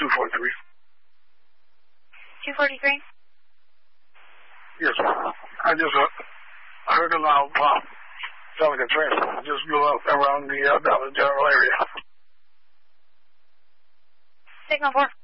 243. 243? Yes, I just heard a loud pop. Sound like a transformer. Just blew up around the Dollar General area. Signal 4.